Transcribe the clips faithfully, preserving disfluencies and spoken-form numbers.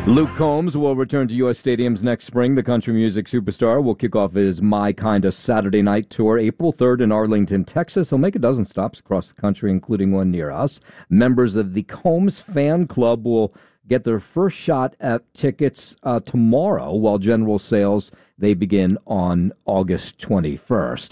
Luke Combs will return to U S stadiums next spring. The country music superstar will kick off his My Kinda Saturday Night Tour April third in Arlington, Texas. He'll make a dozen stops across the country, including one near us. Members of the Combs fan club will get their first shot at tickets uh, tomorrow, while general sales, they begin on August twenty-first.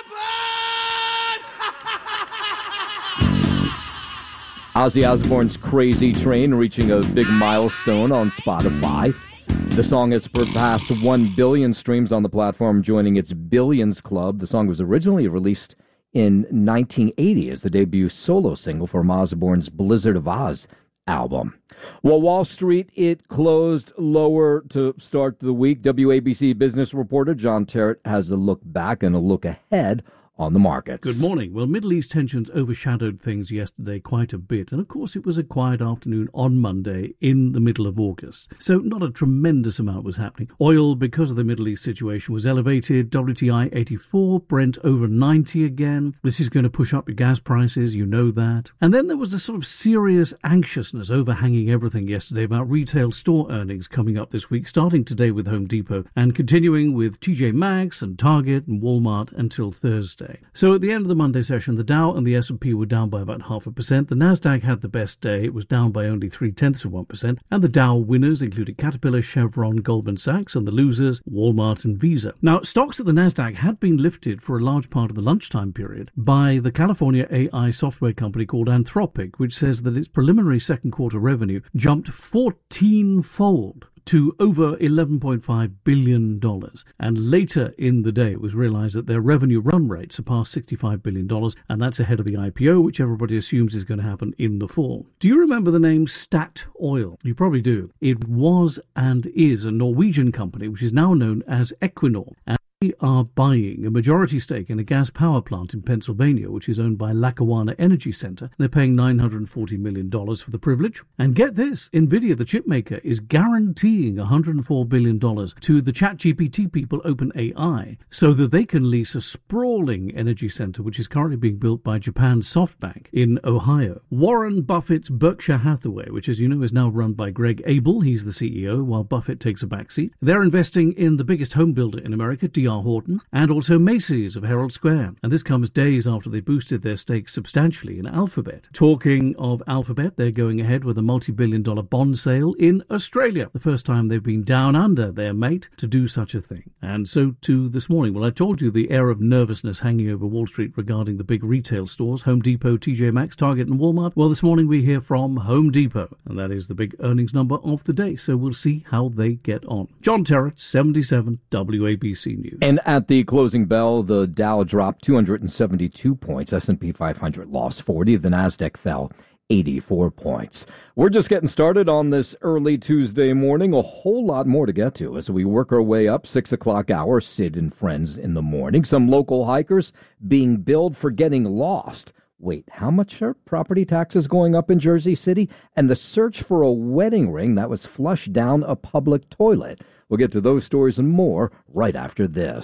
Ozzy Osbourne's Crazy Train reaching a big milestone on Spotify. The song has surpassed one billion streams on the platform, joining its Billions Club. The song was originally released in nineteen eighty as the debut solo single from Osbourne's Blizzard of Oz album. Well, Wall Street, it closed lower to start the week. W A B C business reporter John Terrett has a look back and a look ahead on the markets. Good morning. Well, Middle East tensions overshadowed things yesterday quite a bit. And of course, it was a quiet afternoon on Monday in the middle of August. So not a tremendous amount was happening. Oil, because of the Middle East situation, was elevated. W T I eighty-four, Brent over ninety again. This is going to push up your gas prices. You know that. And then there was a sort of serious anxiousness overhanging everything yesterday about retail store earnings coming up this week, starting today with Home Depot and continuing with T J Maxx and Target and Walmart until Thursday. So at the end of the Monday session, the Dow and the S and P were down by about half a percent. The Nasdaq had the best day. It was down by only three-tenths of one percent. And the Dow winners included Caterpillar, Chevron, Goldman Sachs, and the losers, Walmart and Visa. Now, stocks at the Nasdaq had been lifted for a large part of the lunchtime period by the California A I software company called Anthropic, which says that its preliminary second quarter revenue jumped fourteen-fold to over eleven point five billion dollars. And later in the day, it was realized that their revenue run rate surpassed sixty-five billion dollars, and that's ahead of the I P O, which everybody assumes is going to happen in the fall. Do you remember the name Statoil? You probably do. It was and is a Norwegian company, which is now known as Equinor. And they are buying a majority stake in a gas power plant in Pennsylvania, which is owned by Lackawanna Energy Center. They're paying nine hundred forty million dollars for the privilege. And get this, NVIDIA, the chipmaker, is guaranteeing one hundred four billion dollars to the ChatGPT people, OpenAI, so that they can lease a sprawling energy center, which is currently being built by Japan's SoftBank in Ohio. Warren Buffett's Berkshire Hathaway, which, as you know, is now run by Greg Abel. He's the C E O, while Buffett takes a backseat. They're investing in the biggest home builder in America, D R Horton, and also Macy's of Herald Square. And this comes days after they boosted their stake substantially in Alphabet. Talking of Alphabet, they're going ahead with a multi-billion dollar bond sale in Australia. The first time they've been down under their mate to do such a thing. And so too this morning. Well, I told you the air of nervousness hanging over Wall Street regarding the big retail stores, Home Depot, T J Maxx, Target and Walmart. Well, this morning we hear from Home Depot, and that is the big earnings number of the day. So we'll see how they get on. John Terrett, seventy-seven W A B C News. And at the closing bell, the Dow dropped two hundred seventy-two points. S and P five hundred lost forty. The Nasdaq fell eighty-four points. We're just getting started on this early Tuesday morning. A whole lot more to get to as we work our way up. Six o'clock hour, Sid and Friends in the morning. Some local hikers being billed for getting lost. Wait, how much are property taxes going up in Jersey City? And the search for a wedding ring that was flushed down a public toilet. We'll get to those stories and more right after this.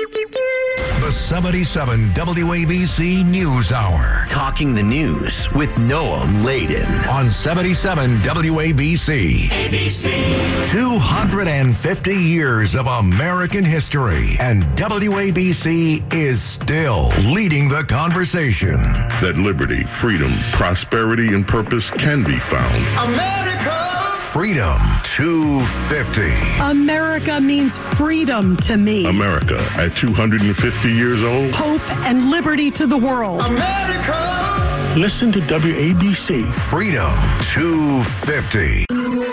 The seventy-seven W A B C News Hour. Talking the news with Noah Layden. On seventy-seven W A B C. A B C. two hundred fifty years of American history. And W A B C is still leading the conversation. That liberty, freedom, prosperity, and purpose can be found. America! Freedom two fifty. America means freedom to me. America at two hundred fifty years old. Hope and liberty to the world. America! Listen to W A B C. Freedom two fifty.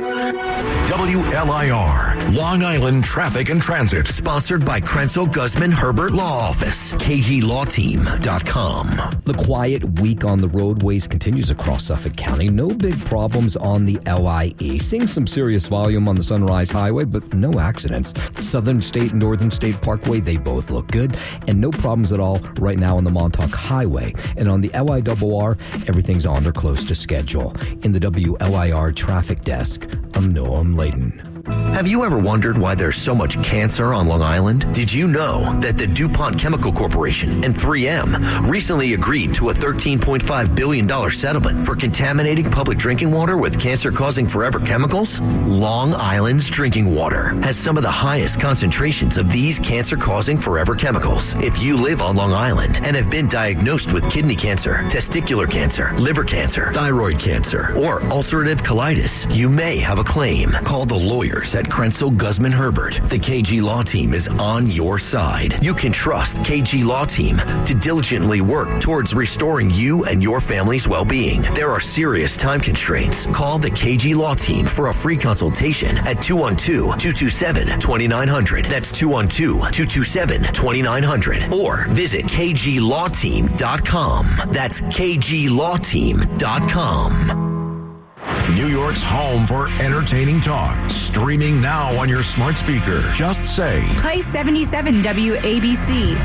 W L I R, Long Island Traffic and Transit. Sponsored by Krenzel Guzman Herbert Law Office. K G Law Team dot com. The quiet week on the roadways continues across Suffolk County. No big problems on the L I E. Seeing some serious volume on the Sunrise Highway, but no accidents. Southern State and Northern State Parkway, they both look good. And no problems at all right now on the Montauk Highway. And on the L I R R, everything's on or close to schedule. In the W L I R traffic desk, I'm Noam Layden. Have you ever wondered why there's so much cancer on Long Island? Did you know that the DuPont Chemical Corporation and three M recently agreed to a thirteen point five billion dollars settlement for contaminating public drinking water with cancer-causing forever chemicals? Long Island's drinking water has some of the highest concentrations of these cancer-causing forever chemicals. If you live on Long Island and have been diagnosed with kidney cancer, testicular cancer, liver cancer, thyroid cancer, or ulcerative colitis, you may have a claim. Call the lawyers at Krenzel Guzman Herbert. The K G Law Team is on your side. You can trust K G Law Team to diligently work towards restoring you and your family's well-being. There are serious time constraints. Call the K G Law Team for a free consultation at two one two, two two seven, two nine zero zero. That's two one two, two two seven, two nine zero zero. Or visit k g law team dot com. That's k g law team dot com. New York's home for entertaining talk. Streaming now on your smart speaker. Just say, Play seventy-seven W A B C.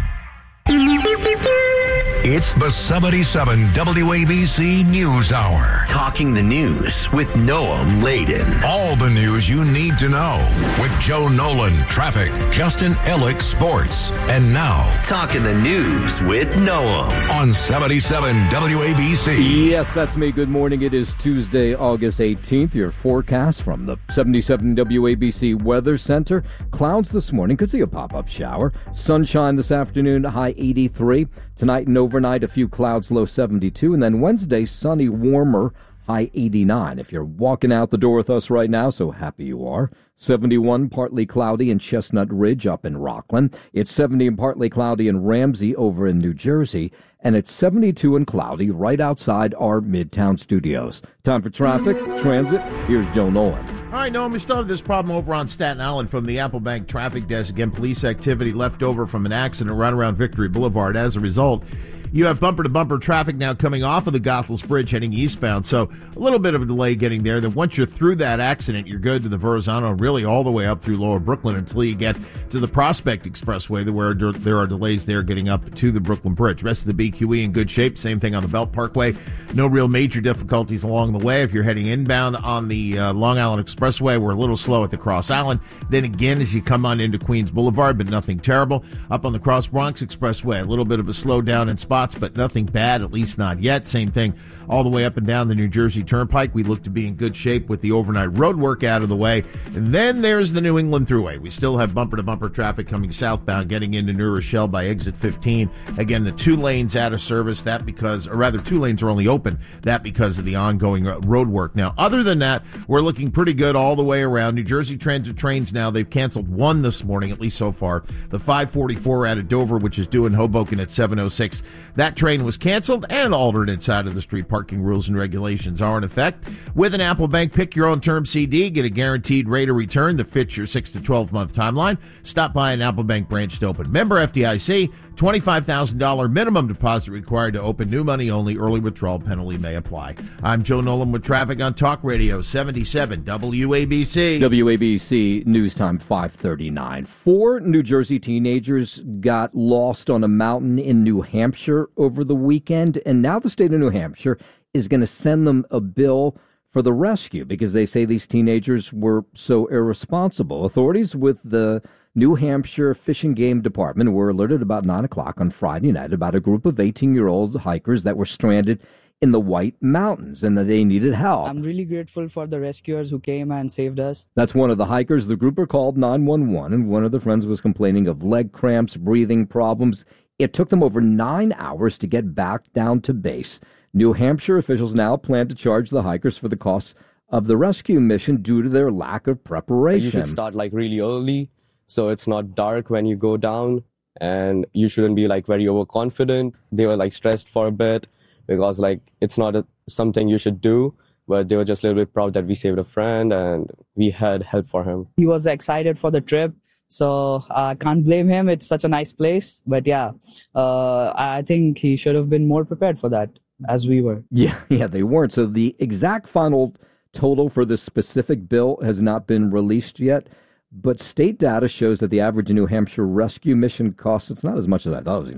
it's the seventy-seven W A B C News Hour. Talking the news with Noam Layden. All the news you need to know with Joe Nolan, traffic, Justin Ellick, sports. And now, Talking the news with Noam on seventy-seven W A B C. Yes, that's me. Good morning. It is Tuesday, August eighteenth. Your forecast from the seventy-seven W A B C Weather Center. Clouds this morning. Could see a pop-up shower. Sunshine this afternoon, high eighty-three. Tonight and overnight, a few clouds, low seventy-two. And then Wednesday, sunny, warmer, high eighty-nine. If you're walking out the door with us right now, so happy you are. seventy-one, partly cloudy in Chestnut Ridge up in Rockland. It's seventy and partly cloudy in Ramsey over in New Jersey. And it's seventy-two and cloudy right outside our Midtown studios. Time for traffic, transit. Here's Joe Nolan. All right, Noam, we still have this problem over on Staten Island from the Applebank Traffic Desk. Again, police activity left over from an accident right around Victory Boulevard. As a result, you have bumper-to-bumper traffic now coming off of the Goethals Bridge heading eastbound, so a little bit of a delay getting there. Then once you're through that accident, you're good to the Verrazano, really all the way up through Lower Brooklyn until you get to the Prospect Expressway, where there are delays there getting up to the Brooklyn Bridge. Rest of the B Q E in good shape. Same thing on the Belt Parkway. No real major difficulties along the way. If you're heading inbound on the uh, Long Island Expressway, we're a little slow at the Cross Island. Then again, as you come on into Queens Boulevard, but nothing terrible. Up on the Cross Bronx Expressway, a little bit of a slowdown in spots, but nothing bad, at least not yet. Same thing all the way up and down the New Jersey Turnpike. We look to be in good shape with the overnight road work out of the way. And then there's the New England Thruway. We still have bumper-to-bumper traffic coming southbound, getting into New Rochelle by exit fifteen. Again, the two lanes out of service, that because, or rather two lanes are only open, that because of the ongoing road work. Now, other than that, we're looking pretty good all the way around. New Jersey Transit trains now, they've canceled one this morning, at least so far. The five forty-four out of Dover, which is due in Hoboken at seven oh six. That train was canceled, and alternate side of the street parking rules and regulations are in effect. With an Applebank Pick Your Own Term C D, get a guaranteed rate of return that fits your six to twelve month timeline. Stop by an Applebank branch to open. Member F D I C, twenty-five thousand dollars minimum deposit required to open. New money only. Early withdrawal penalty may apply. I'm Joe Nolan with traffic on Talk Radio seventy-seven W A B C. W A B C News Time five thirty-nine. Four New Jersey teenagers got lost on a mountain in New Hampshire over the weekend, and now the state of New Hampshire is going to send them a bill for the rescue because they say these teenagers were so irresponsible. Authorities with the New Hampshire Fish and Game Department were alerted about nine o'clock on Friday night about a group of eighteen-year-old hikers that were stranded in the White Mountains and that they needed help. I'm really grateful for the rescuers who came and saved us. That's one of the hikers. The group are called nine one one, and one of the friends was complaining of leg cramps, breathing problems. It took them over nine hours to get back down to base. New Hampshire officials now plan to charge the hikers for the costs of the rescue mission due to their lack of preparation. You should start like really early so it's not dark when you go down, and you shouldn't be like very overconfident. They were like stressed for a bit because like it's not a, something you should do, but they were just a little bit proud that we saved a friend and we had help for him. He was excited for the trip, so I uh, can't blame him. It's such a nice place, but yeah, uh, I think he should have been more prepared for that, as we were. Yeah, yeah, they weren't. So the exact final total for this specific bill has not been released yet, but state data shows that the average New Hampshire rescue mission costs, it's not as much as I thought it was going to be,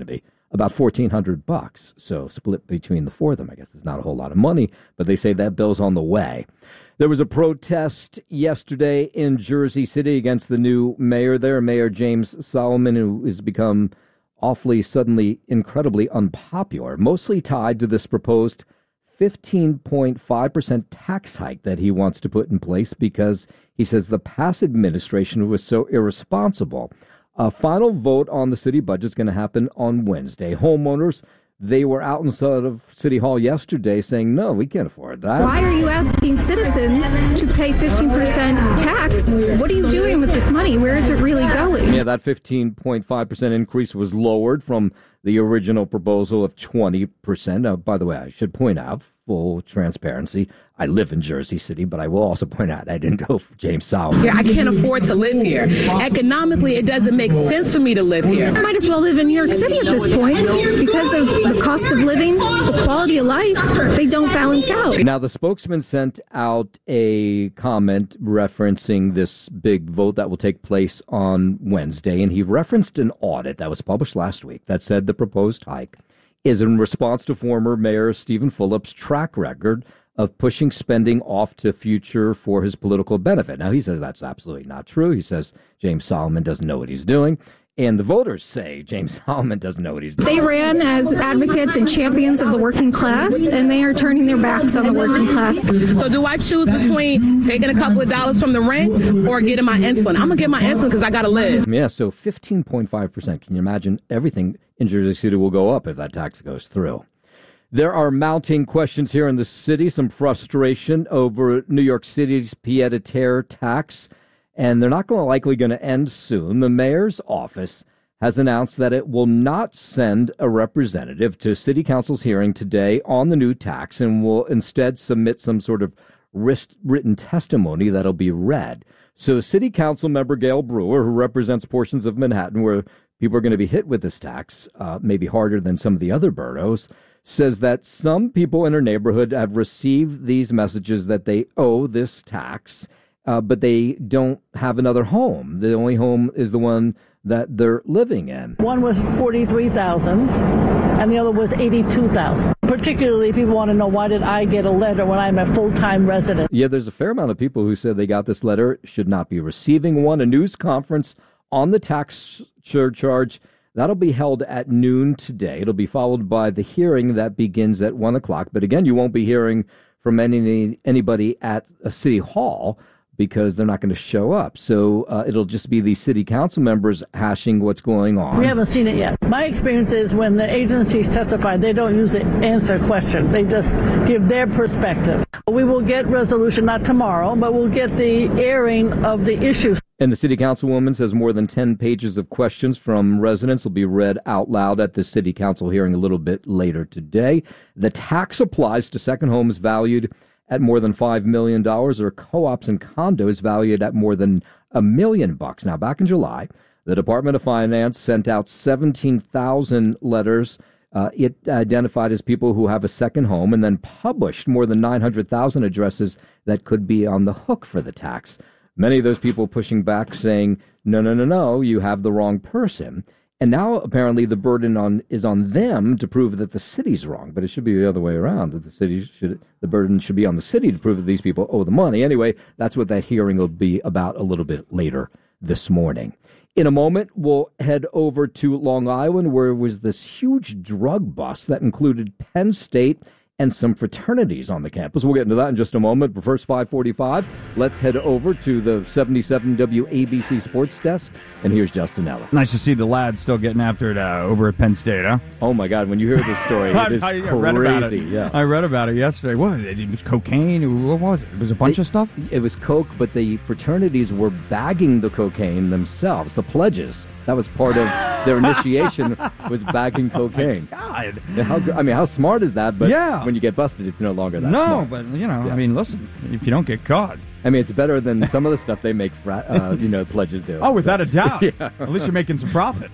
about fourteen hundred bucks. So split between the four of them, I guess it's not a whole lot of money, but they say that bill's on the way. There was a protest yesterday in Jersey City against the new mayor there, Mayor James Solomon, who has become awfully suddenly incredibly unpopular, mostly tied to this proposed fifteen point five percent tax hike that he wants to put in place because he says the past administration was so irresponsible. A final vote on the city budget is going to happen on Wednesday. Homeowners, they were out inside of City Hall yesterday saying, no, we can't afford that. Why are you asking citizens to pay fifteen percent tax? What are you doing with this money? Where is it really going? Yeah, that fifteen point five percent increase was lowered from the original proposal of twenty percent. Now, by the way, I should point out, full transparency, I live in Jersey City, but I will also point out I didn't go for James Solomon. Yeah, I can't afford to live here. Economically, it doesn't make sense for me to live here. I might as well live in New York City at this point because of the cost of living, the quality of life. They don't balance out. Now, the spokesman sent out a comment referencing this big vote that will take place on Wednesday, and he referenced an audit that was published last week that said the proposed hike is in response to former Mayor Stephen Fulop's track record of pushing spending off to future for his political benefit. Now, he says that's absolutely not true. He says James Solomon doesn't know what he's doing. And the voters say James Solomon doesn't know what he's doing. They ran as advocates and champions of the working class, and they are turning their backs on the working class. So do I choose between taking a couple of dollars from the rent or getting my insulin? I'm going to get my insulin because I got to live. Yeah, so fifteen point five percent. Can you imagine? Everything in Jersey City will go up if that tax goes through. There are mounting questions here in the city, some frustration over New York City's pied-à-terre tax, and they're not going to likely going to end soon. The mayor's office has announced that it will not send a representative to City Council's hearing today on the new tax and will instead submit some sort of written testimony that'll be read. So City Council member Gail Brewer, who represents portions of Manhattan where people are going to be hit with this tax, uh, maybe harder than some of the other boroughs, says that some people in her neighborhood have received these messages that they owe this tax, uh, but they don't have another home. The only home is the one that they're living in. One was forty-three thousand dollars and the other was eighty-two thousand dollars. Particularly, people want to know, why did I get a letter when I'm a full-time resident? Yeah, there's a fair amount of people who said they got this letter, should not be receiving one. A news conference on the tax surcharge, that'll be held at noon today. It'll be followed by the hearing that begins at one o'clock. But again, you won't be hearing from any anybody at a city hall because they're not going to show up. So uh, it'll just be the city council members hashing what's going on. We haven't seen it yet. My experience is when the agencies testify, they don't usually answer questions. They just give their perspective. We will get resolution, not tomorrow, but we'll get the airing of the issues. And the city councilwoman says more than ten pages of questions from residents will be read out loud at the city council hearing a little bit later today. The tax applies to second homes valued at more than five million dollars or co-ops and condos valued at more than a million bucks. Now, back in July, the Department of Finance sent out seventeen thousand letters. Uh, it identified as people who have a second home and then published more than nine hundred thousand addresses that could be on the hook for the tax. Many of those people pushing back saying, no, no, no, no, you have the wrong person. And now apparently the burden on is on them to prove that the city's wrong. But it should be the other way around, that the city should, the burden should be on the city to prove that these people owe the money. Anyway, that's what that hearing will be about a little bit later this morning. In a moment, we'll head over to Long Island, where it was this huge drug bust that included Penn State and some fraternities on the campus. We'll get into that in just a moment. But first, five forty-five, let's head over to the seventy-seven W A B C Sports Desk, and here's Justin Eller. Nice to see the lads still getting after it uh, over at Penn State, huh? Oh, my God, when you hear this story, it is I, I, crazy. I read about it. Yeah. I read about it yesterday. What? It was cocaine? What was it? It was a bunch it, of stuff? It was coke, but the fraternities were bagging the cocaine themselves, the pledges. That was part of their initiation, was bagging cocaine. Oh, God. How, I mean, how smart is that? But yeah. when you get busted, it's no longer that no, smart. but, you know, yeah. I mean, listen, if you don't get caught, I mean, it's better than some of the stuff they make, fra- uh, you know, pledges do. Oh, without so. a doubt. Yeah. At least you're making some profit.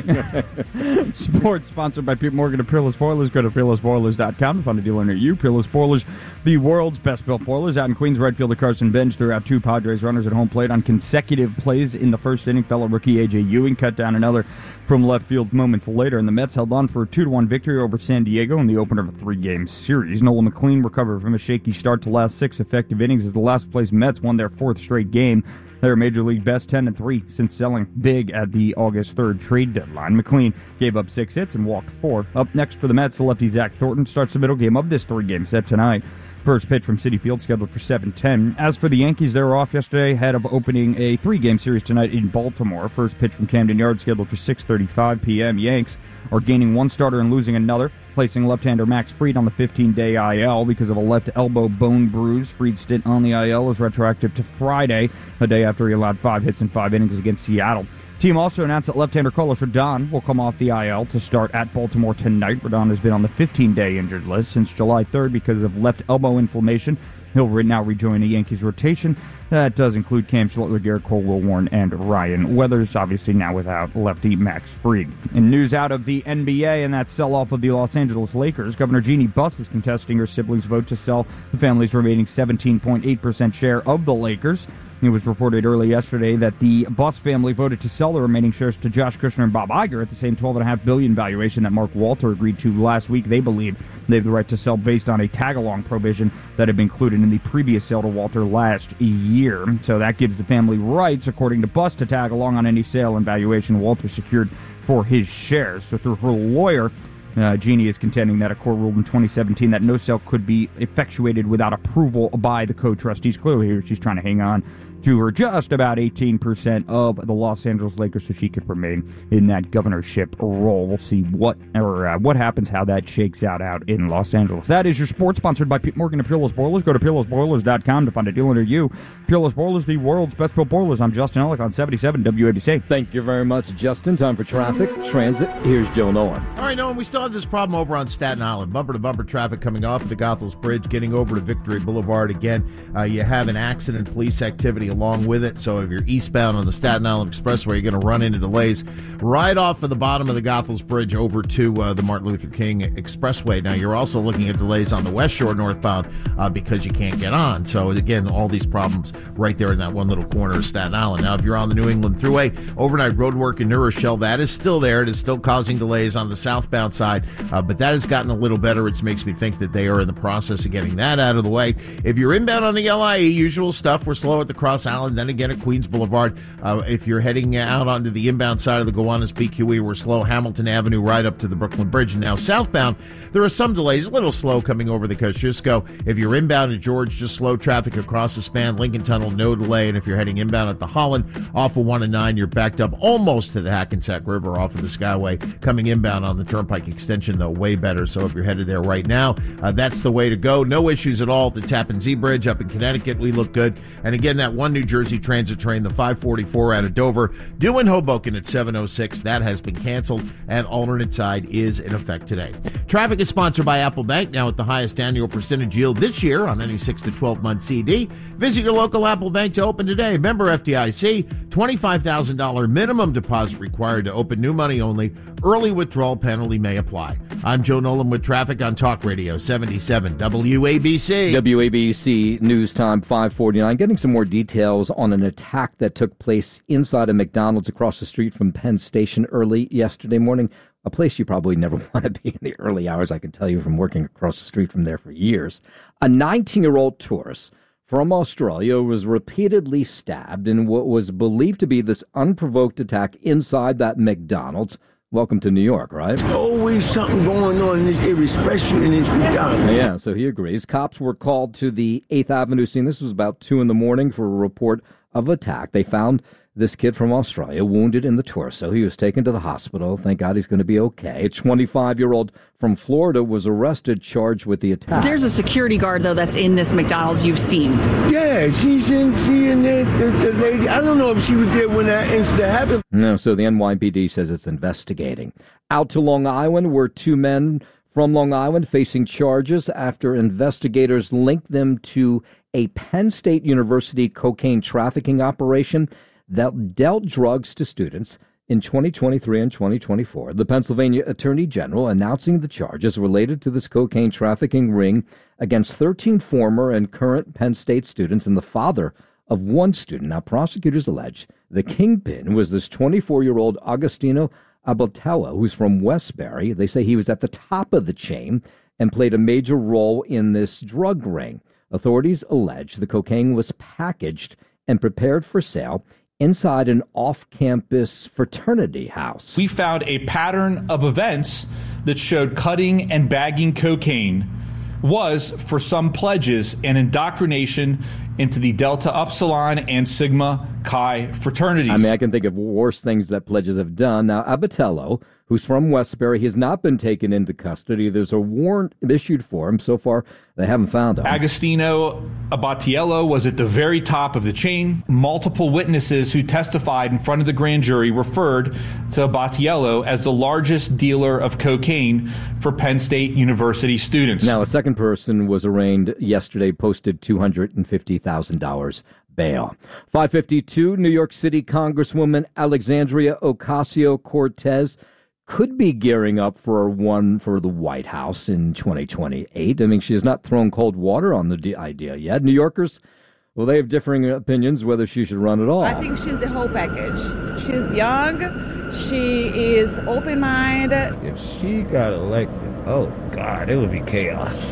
Right. Sports sponsored by Pete Morgan of Peerless Boilers. Go to peerless boilers dot com to find a dealer near you. Peerless Boilers, the world's best built boilers. Out in Queens, right fielder Carson Bench threw out two Padres runners at home plate on consecutive plays in the first inning. Fellow rookie A J Ewing cut down another from left field moments later, and the Mets held on for a two to one victory over San Diego in the opener of a three-game series. Nolan McLean recovered from a shaky start to last six effective innings as the last-place Mets won their fourth straight game. They're Major League best ten and three since selling big at the August third trade deadline. McLean gave up six hits and walked four. Up next for the Mets, the lefty Zach Thornton starts the middle game of this three-game set tonight. First pitch from Citi Field scheduled for seven ten. As for the Yankees, they were off yesterday ahead of opening a three-game series tonight in Baltimore. First pitch from Camden Yards scheduled for six thirty-five p.m. Yanks are gaining one starter and losing another, placing left-hander Max Fried on the fifteen-day I L because of a left elbow bone bruise. Fried's stint on the I L is retroactive to Friday, a day after he allowed five hits in five innings against Seattle. Team also announced that left-hander Carlos Rodon will come off the I L to start at Baltimore tonight. Rodon has been on the fifteen-day injured list since July third because of left elbow inflammation. He'll now rejoin the Yankees rotation. That does include Cam Schwartz, Garrett Cole, Will Warren, and Ryan Weathers, obviously now without lefty Max Fried. In news out of the N B A and that sell-off of the Los Angeles Lakers, Governor Jeannie Buss is contesting her siblings' vote to sell the family's remaining seventeen point eight percent share of the Lakers. It was reported early yesterday that the Buss family voted to sell the remaining shares to Josh Kushner and Bob Iger at the same twelve point five billion dollars valuation that Mark Walter agreed to last week. They believe they have the right to sell based on a tag-along provision that had been included in the previous sale to Walter last year. So that gives the family rights, according to Buss, to tag along on any sale and valuation Walter secured for his shares. So through her lawyer, Uh, Jeannie is contending that a court ruled in twenty seventeen that no sale could be effectuated without approval by the co-trustees. Clearly here she's trying to hang on to her just about eighteen percent of the Los Angeles Lakers so she could remain in that governorship role. We'll see what or uh, what happens, how that shakes out out in Los Angeles. That is your sports, sponsored by Pete Morgan of Peerless Boilers. Go to peerless boilers dot com to find a dealer near you. Peerless Boilers, the world's best built boilers. I'm Justin Ellick on seventy-seven W A B C. Thank you very much, Justin. Time for traffic, transit. Here's Joe Nolan. All right, Nolan, we still have this problem over on Staten Island. Bumper-to-bumper traffic coming off of the Goethals Bridge, getting over to Victory Boulevard again. Uh, you have an accident, police activity along with it. So if you're eastbound on the Staten Island Expressway, you're going to run into delays right off of the bottom of the Goethals Bridge over to uh, the Martin Luther King Expressway. Now, you're also looking at delays on the West Shore northbound uh, because you can't get on. So, again, all these problems right there in that one little corner of Staten Island. Now, if you're on the New England Thruway, overnight road work in New Rochelle, that is still there. It is still causing delays on the southbound side, uh, but that has gotten a little better. It makes me think that they are in the process of getting that out of the way. If you're inbound on the L I E, usual stuff. We're slow at the Cross Island, then again at Queens Boulevard. Uh, if you're heading out onto the inbound side of the Gowanus B Q E, we're slow Hamilton Avenue right up to the Brooklyn Bridge. And now southbound, there are some delays, a little slow coming over the Kosciuszko. If you're inbound at George, just slow traffic across the span. Lincoln Tunnel, no delay. And if you're heading inbound at the Holland, off of one and nine, you're backed up almost to the Hackensack River off of the Skyway. Coming inbound on the Turnpike Extension, though, way better. So if you're headed there right now, uh, that's the way to go. No issues at all at the Tappan Zee Bridge up in Connecticut. We look good. And again, that one New Jersey Transit train, the five forty-four out of Dover, due in Hoboken at seven oh six. That has been canceled, and alternate side is in effect today. Traffic is sponsored by Apple Bank, now at the highest annual percentage yield this year on any six to twelve month C D. Visit your local Apple Bank to open today. Member F D I C, twenty-five thousand dollars minimum deposit required to open, new money only. Early withdrawal penalty may apply. I'm Joe Nolan with traffic on Talk Radio seventy-seven W A B C. W A B C News Time five forty-nine. Getting some more details on an attack that took place inside a McDonald's across the street from Penn Station early yesterday morning. A place you probably never want to be in the early hours, I can tell you from working across the street from there for years. A nineteen-year-old tourist from Australia was repeatedly stabbed in what was believed to be this unprovoked attack inside that McDonald's. Welcome to New York, right? There's always something going on in this area, especially in this McDonald's. Yeah, so he agrees. Cops were called to the eighth Avenue scene. This was about two in the morning for a report of attack. They found this kid from Australia wounded in the torso. He was taken to the hospital. Thank God he's going to be okay. A twenty-five-year-old from Florida was arrested, charged with the attack. There's a security guard, though, that's in this McDonald's you've seen. Yeah, she's in, she in there, the, the lady. I don't know if she was there when that incident happened. No, so the N Y P D says it's investigating. Out to Long Island, where two men from Long Island facing charges after investigators linked them to a Penn State University cocaine trafficking operation that dealt drugs to students in twenty twenty-three and twenty twenty-four. The Pennsylvania Attorney General announcing the charges related to this cocaine trafficking ring against thirteen former and current Penn State students and the father of one student. Now, prosecutors allege the kingpin was this twenty-four-year-old Agostino Abatello, who's from Westbury. They say he was at the top of the chain and played a major role in this drug ring. Authorities allege the cocaine was packaged and prepared for sale inside an off-campus fraternity house. We found a pattern of events that showed cutting and bagging cocaine was, for some pledges, an indoctrination into the Delta Upsilon and Sigma Chi fraternities. I mean, I can think of worse things that pledges have done. Now, Abatello, who's from Westbury, he has not been taken into custody. There's a warrant issued for him. So far, they haven't found him. Agostino Abatello was at the very top of the chain. Multiple witnesses who testified in front of the grand jury referred to Abatello as the largest dealer of cocaine for Penn State University students. Now, a second person was arraigned yesterday, posted two hundred fifty thousand dollars bail. five fifty-two, New York City Congresswoman Alexandria Ocasio-Cortez could be gearing up for a run for the White House in twenty twenty-eight. I mean, she has not thrown cold water on the idea yet. New Yorkers, well, they have differing opinions whether she should run at all. I think she's the whole package. She's young. She is open-minded. If she got elected, oh, God, it would be chaos.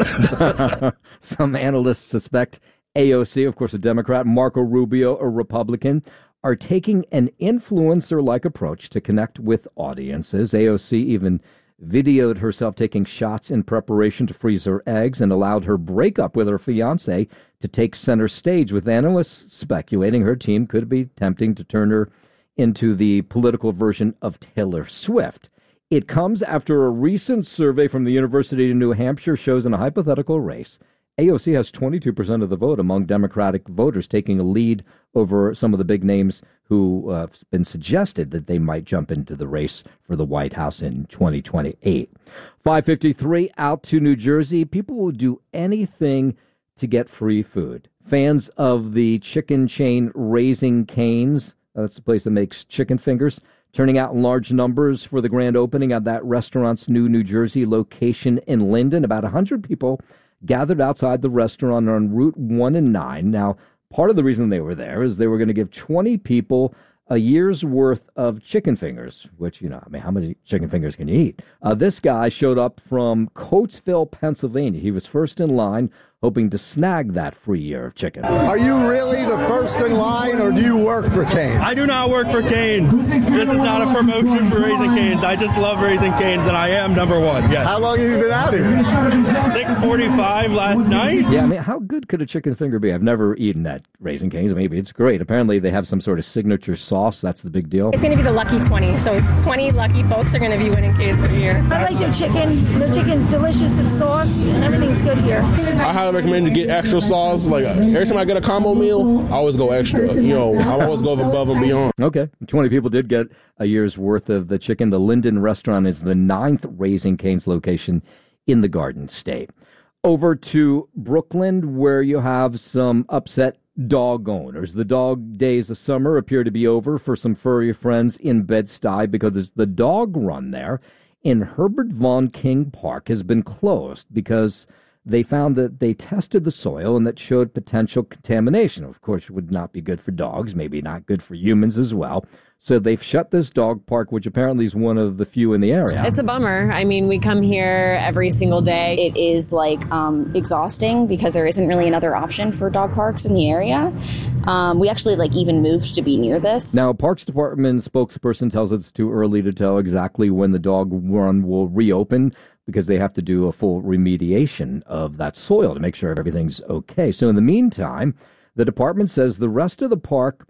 Some analysts suspect A O C, of course, a Democrat, Marco Rubio, a Republican, are taking an influencer-like approach to connect with audiences. A O C even videoed herself taking shots in preparation to freeze her eggs and allowed her breakup with her fiancé to take center stage, with analysts speculating her team could be attempting to turn her into the political version of Taylor Swift. It comes after a recent survey from the University of New Hampshire shows in a hypothetical race, A O C has twenty-two percent of the vote among Democratic voters, taking a lead over some of the big names who uh, have been suggested that they might jump into the race for the White House in twenty twenty-eight. five fifty-three, out to New Jersey. People will do anything to get free food. Fans of the chicken chain Raising Cane's, that's the place that makes chicken fingers, turning out in large numbers for the grand opening of that restaurant's new New Jersey location in Linden. About one hundred people gathered outside the restaurant on Route one and nine. Now, part of the reason they were there is they were going to give twenty people a year's worth of chicken fingers, which, you know, I mean, how many chicken fingers can you eat? Uh, this guy showed up from Coatesville, Pennsylvania. He was first in line, hoping to snag that free year of chicken. Are you really the first in line, or do you work for Cane's? I do not work for Cane's. This is not a promotion for Raising Cane's. I just love Raising Cane's, and I am number one, yes. How long have you been out here? six forty-five last night. Yeah, I mean, how good could a chicken finger be? I've never eaten that Raising Cane's. Maybe it's great. Apparently, they have some sort of signature sauce. That's the big deal. It's going to be the lucky twenty, so twenty lucky folks are going to be winning Cane's for here. I like their chicken. Their chicken's delicious. It's sauce, and everything's good here. I highly recommend to get extra sauce. Like, every time I get a combo meal, I always go extra. You know, I always go above and beyond. Okay. twenty people did get a year's worth of the chicken. The Linden restaurant is the ninth Raising Cane's location in the Garden State. Over to Brooklyn, where you have some upset dog owners. The dog days of summer appear to be over for some furry friends in Bed-Stuy because the dog run there in Herbert Von King Park has been closed because they found that they tested the soil and that showed potential contamination. Of course, it would not be good for dogs, maybe not good for humans as well. So they've shut this dog park, which apparently is one of the few in the area. It's a bummer. I mean, we come here every single day. It is like um, exhausting because there isn't really another option for dog parks in the area. Um, we actually like even moved to be near this. Now, Parks Department spokesperson tells us it's too early to tell exactly when the dog run will reopen, because they have to do a full remediation of that soil to make sure everything's okay. So in the meantime, the department says the rest of the park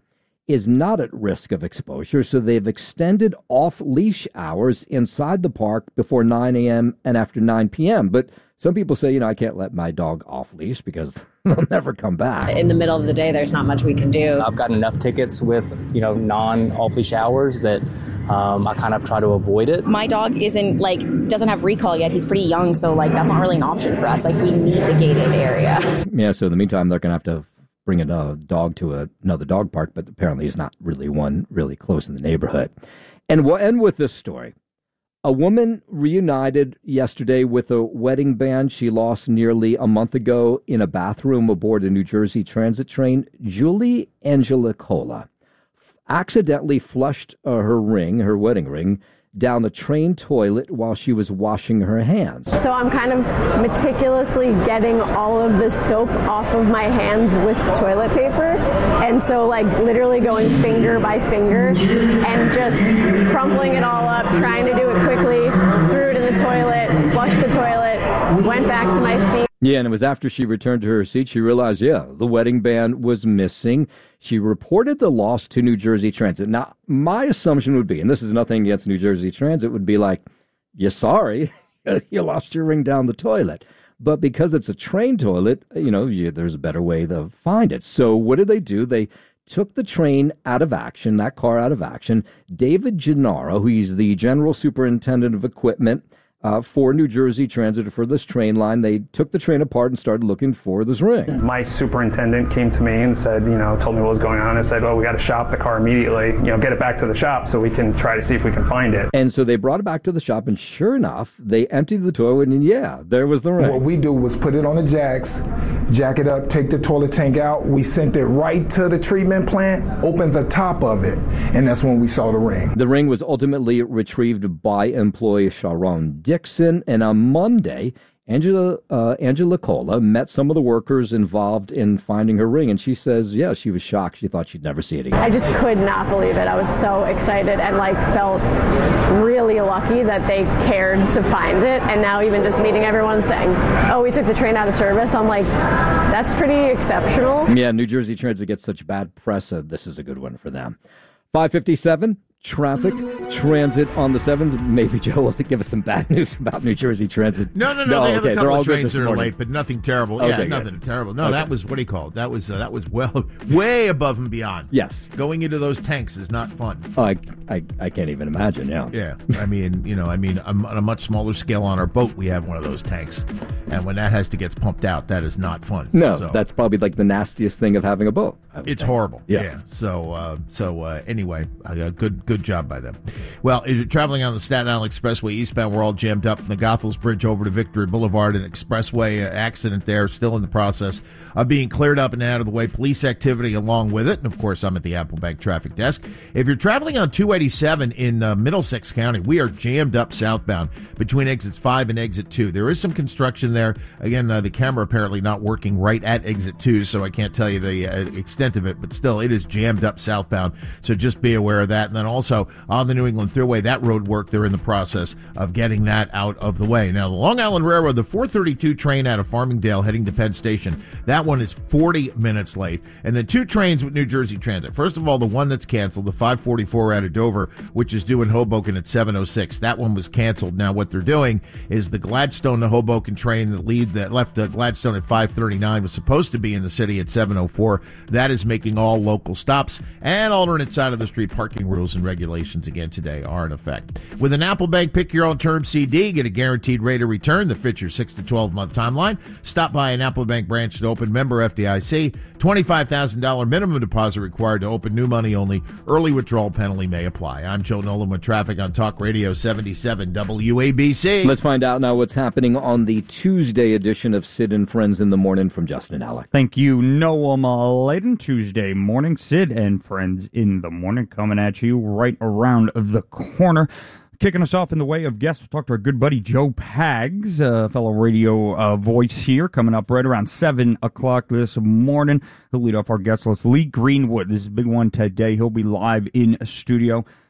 is not at risk of exposure, so they've extended off-leash hours inside the park before nine a.m. and after nine p.m. But some people say, you know, I can't let my dog off-leash because they'll never come back. In the middle of the day, there's not much we can do. I've gotten enough tickets with, you know, non-off-leash hours that um, I kind of try to avoid it. My dog isn't, like, doesn't have recall yet. He's pretty young, so, like, that's not really an option for us. Like, we need the gated area. Yeah, so in the meantime, they're going to have to bring a dog to a, another dog park, but apparently there's not really one really close in the neighborhood. And we'll end with this story. A woman reunited yesterday with a wedding band she lost nearly a month ago in a bathroom aboard a New Jersey Transit train. Julie Angelicola accidentally flushed uh, her ring, her wedding ring, down the train toilet while she was washing her hands. So I'm kind of meticulously getting all of the soap off of my hands with toilet paper. And so like literally going finger by finger and just crumpling it all up, trying to do it quickly, threw it in the toilet, flushed the toilet, went back to my seat. Yeah, and it was after she returned to her seat, she realized, yeah, the wedding band was missing. She reported the loss to New Jersey Transit. Now, my assumption would be, and this is nothing against New Jersey Transit, would be like, you're sorry, you lost your ring down the toilet. But because it's a train toilet, you know, you, there's a better way to find it. So what did they do? They took the train out of action, that car out of action. David Gennaro, who's the general superintendent of equipment, Uh, for New Jersey Transit, for this train line, they took the train apart and started looking for this ring. My superintendent came to me and said, you know, told me what was going on and said, oh, we got to shop the car immediately, you know, get it back to the shop so we can try to see if we can find it. And so they brought it back to the shop, and sure enough, they emptied the toilet, and yeah, there was the ring. What we do was put it on the jacks, jack it up, take the toilet tank out. We sent it right to the treatment plant, opened the top of it, and that's when we saw the ring. The ring was ultimately retrieved by employee Sharon Dixon, and on Monday, Angela uh, Angelicola met some of the workers involved in finding her ring, and she says, yeah, she was shocked. She thought she'd never see it again. I just could not believe it. I was so excited and like felt really lucky that they cared to find it. And now even just meeting everyone saying, oh, we took the train out of service, I'm like, that's pretty exceptional. Yeah, New Jersey Transit gets such bad press. Uh, this is a good one for them. five fifty-seven. Traffic, transit on the sevens. Maybe Joe will give us some bad news about New Jersey Transit. No, no, no. no they have okay. a couple all of trains that are morning. late, but nothing terrible. Okay, yeah, good. nothing terrible. No, okay. that was, what do you call it? That was uh, that was well, way above and beyond. Yes. Going into those tanks is not fun. Oh, I, I, I can't even imagine, yeah. Yeah. I mean, you know, I mean, on a much smaller scale on our boat, we have one of those tanks. And when that has to get pumped out, that is not fun. No, so. That's probably like the nastiest thing of having a boat. It's think. horrible. Yeah. yeah. So, uh, so uh, anyway, uh, good good job by them. Well, if you're traveling on the Staten Island Expressway eastbound, we're all jammed up from the Goethals Bridge over to Victory Boulevard. An expressway uh, accident there, still in the process of being cleared up and out of the way. Police activity along with it. And, of course, I'm at the Applebank Traffic Desk. If you're traveling on two eighty-seven in uh, Middlesex County, we are jammed up southbound between exits five and exit two. There is some construction there. Again, uh, the camera apparently not working right at exit two, so I can't tell you the uh, extent of it, but still, it is jammed up southbound, so just be aware of that. And then also on the New England Thruway, that road work, they're in the process of getting that out of the way. Now, the Long Island Railroad, the four thirty-two train out of Farmingdale heading to Penn Station, that one is forty minutes late. And then two trains with New Jersey Transit. First of all, the one that's canceled, the five forty-four out of Dover, which is due in Hoboken at seven oh six. That one was canceled. Now, what they're doing is the Gladstone to Hoboken train that lead that left uh, Gladstone at five thirty-nine was supposed to be in the city at seven oh four. That is making all local stops, and alternate side of the street parking rules and regulations again today are in effect. With an Applebank Pick Your Own Term C D, get a guaranteed rate of return that fits your six to twelve month timeline. Stop by an Applebank branch to open, member F D I C. twenty-five thousand dollars minimum deposit required to open, new money only. Early withdrawal penalty may apply. I'm Joe Nolan with traffic on Talk Radio seventy-seven W A B C. Let's find out now what's happening on the Tuesday edition of Sid and Friends in the Morning from Justin Alec. Thank you, Noam Layden. Tuesday morning, Sid and Friends in the Morning coming at you right around the corner. Kicking us off in the way of guests, we'll talk to our good buddy Joe Pags, a fellow radio uh, voice here, coming up right around seven o'clock this morning. He'll lead off our guest list. Lee Greenwood, this is a big one today. He'll be live in studio.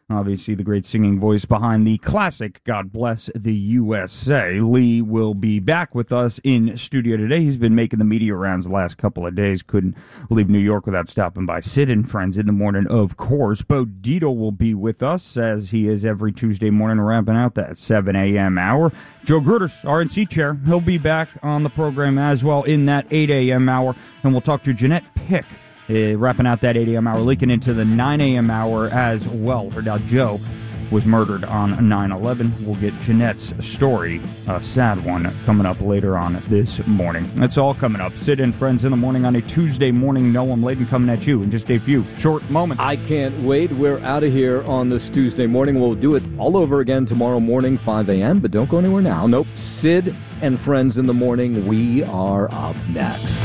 Obviously, the great singing voice behind the classic God Bless the U S A. Lee will be back with us in studio today. He's been making the media rounds the last couple of days. Couldn't leave New York without stopping by Sid and Friends in the morning, of course. Bo Dietl will be with us, as he is every Tuesday morning, wrapping out that seven a.m. hour. Joe Gruders, R N C chair, he'll be back on the program as well in that eight a.m. hour, and we'll talk to Jeanette Pick. Uh, wrapping out that eight a.m. hour, leaking into the nine a.m. hour as well. Her dad, Joe, was murdered on nine eleven. We'll get Jeanette's story, a sad one, coming up later on this morning. That's all coming up. Sid and Friends in the morning on a Tuesday morning. Noam Laden coming at you in just a few short moments. I can't wait. We're out of here on this Tuesday morning. We'll do it all over again tomorrow morning, five a.m., but don't go anywhere now. Nope. Sid and Friends in the morning. We are up next.